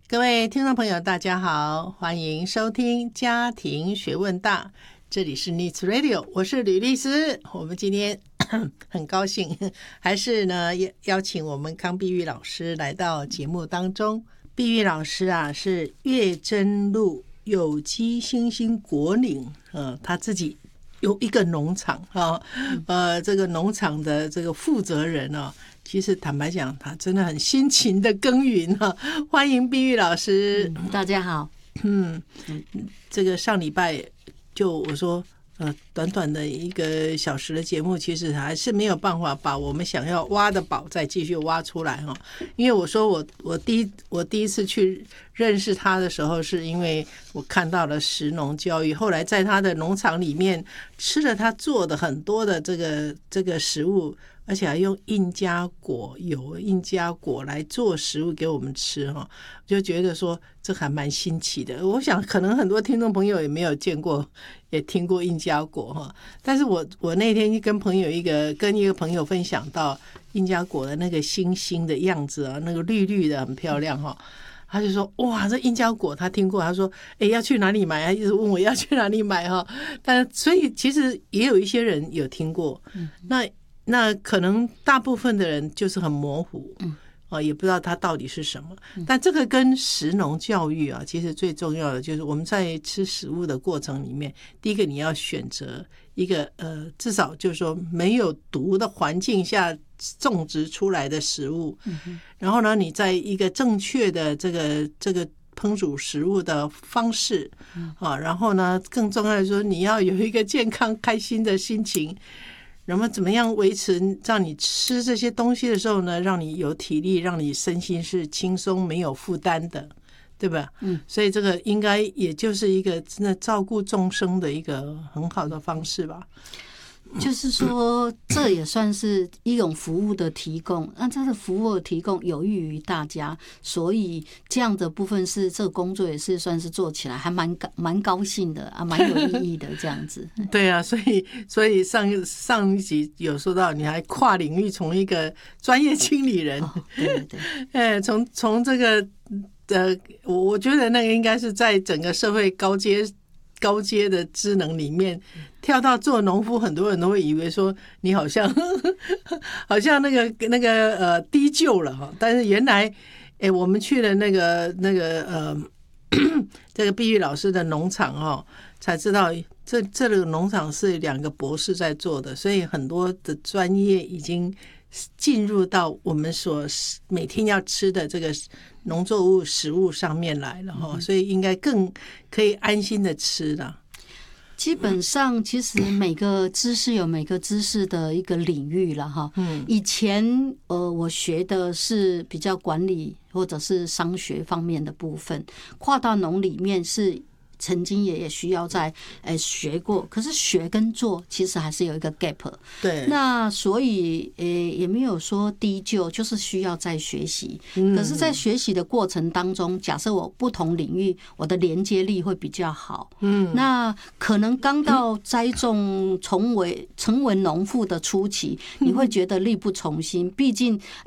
各位听众朋友大家好，欢迎收听家庭学问大，这里是 Needs Radio， 我是吕律师。我们今天很高兴还是呢邀请我们康碧玉老师来到节目当中。碧玉老师啊是月真路有机新兴果岭他自己有一个农场这个农场的这个负责人其实坦白讲他真的很辛勤的耕耘欢迎碧玉老师。 大家好。 这个上礼拜就我说短短的1个小时的节目，其实还是没有办法把我们想要挖的宝再继续挖出来因为我说我第一次去认识他的时候，是因为我看到了食农教育，后来在他的农场里面吃了他做的很多的这个食物，而且还用印加果来做食物给我们吃就觉得说这还蛮新奇的。我想可能很多听众朋友也没有见过也听过印加果但是我那天跟一个朋友分享到印加果的那个星星的样子那个绿绿的很漂亮他就说哇这印加果他听过，他说要去哪里买，他一直问我要去哪里买但所以其实也有一些人有听过那可能大部分的人就是很模糊也不知道它到底是什么。但这个跟食农教育其实最重要的就是我们在吃食物的过程里面，第一个你要选择一个至少就是说没有毒的环境下种植出来的食物然后呢你在一个正确的这个烹煮食物的方式然后呢更重要的说你要有一个健康开心的心情，然后怎么样维持让你吃这些东西的时候呢，让你有体力，让你身心是轻松没有负担的，对吧？所以这个应该也就是一个真的照顾众生的一个很好的方式吧。 就是说这也算是一种服务的提供，那这个服务的提供有益于大家，所以这样的部分是这个工作也是算是做起来还蛮高兴的蛮有意义的这样子。 对啊，所以上一集有说到你还跨领域，从一个专业经理人对从这个我觉得那个应该是在整个社会高阶的职能里面跳到做农夫，很多人都会以为说你好像那个低就了但是原来我们去了那个这个碧玉老师的农场才知道这个农场是2个博士在做的，所以很多的专业已经进入到我们所每天要吃的这个农作物食物上面来了所以应该更可以安心的吃了。 基本上其实每个知识有每个知识的一个领域了以前我学的是比较管理或者是商学方面的部分，跨到农里面是曾经也需要在学过，可是学跟做其实还是有一个 gap。 对， 那所以也没有说低就，就是需要再学习。可是，在学习的过程当中，假设我不同领域，我的连接力会比较好。那可能刚到栽种成为农妇的初期，你会觉得力不从心，毕竟